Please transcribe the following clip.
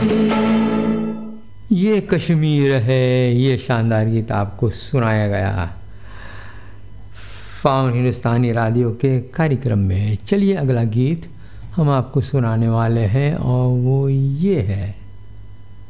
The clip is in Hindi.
ये कश्मीर है, ये शानदार गीत आपको सुनाया गया फाउन हिंदुस्तानी राडियो के कार्यक्रम में। चलिए अगला गीत हम आपको सुनाने वाले हैं और वो ये है